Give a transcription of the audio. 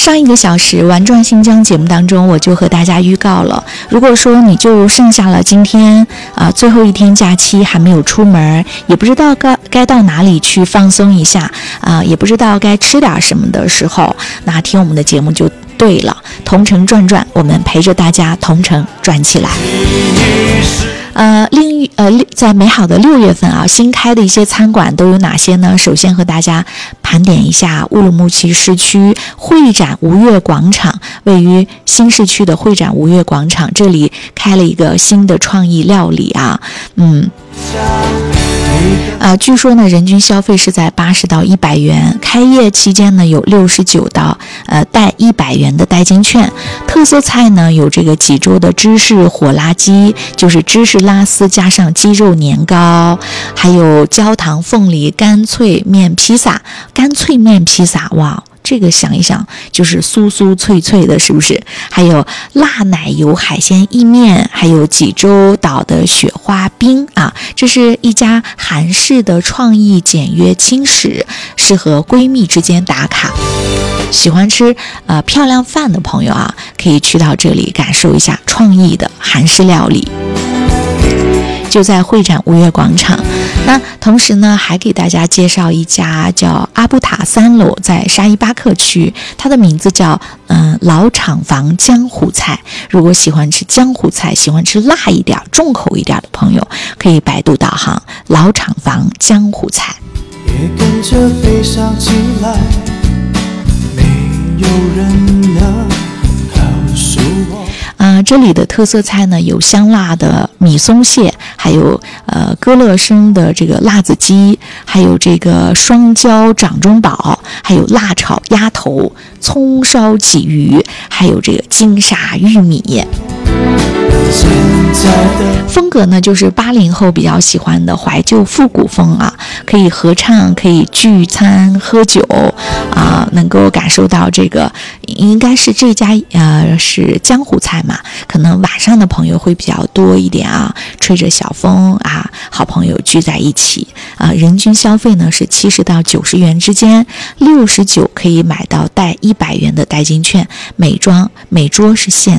上一个小时玩转新疆节目当中，我就和大家预告了，如果说你就剩下了今天最后一天假期还没有出门，也不知道该到哪里去放松一下也不知道该吃点什么的时候，那听我们的节目就对了。同城转转，我们陪着大家同城转起来。在美好的6月份新开的一些餐馆都有哪些呢？首先和大家盘点一下乌鲁木齐市区会展吴越广场，位于新市区的会展吴越广场，这里开了一个新的创意料理据说呢人均消费是在80到100元，开业期间呢有69到带100元的代金券。特色菜呢有这个济州的芝士火辣鸡，就是芝士拉丝加上鸡肉年糕，还有焦糖凤梨干脆面披萨，哇，这个想一想就是酥酥脆脆的，是不是？还有辣奶油海鲜意面，还有济州岛的雪花冰这是一家韩式的创意简约轻食，适合闺蜜之间打卡。喜欢吃漂亮饭的朋友可以去到这里感受一下创意的韩式料理。就在会展吴越广场。那同时呢，还给大家介绍一家叫阿布塔3楼，在沙伊巴克区，它的名字叫老厂房江湖菜。如果喜欢吃江湖菜，喜欢吃辣一点重口一点的朋友，可以百度导航老厂房江湖菜。 也跟着悲伤起来，没有人能告诉我。 这里的特色菜呢有香辣的米松蟹，还有歌乐生的这个辣子鸡，还有这个双椒掌中宝，还有辣炒鸭头、葱烧鲫鱼，还有这个金沙玉米。风格呢就是80后比较喜欢的怀旧复古风可以合唱，可以聚餐喝酒能够感受到这个应该是这家是江湖菜嘛，可能晚上的朋友会比较多一点吹着小风好朋友聚在一起人均消费呢是70到90元之间，69可以买到带100元的代金券，每桌是限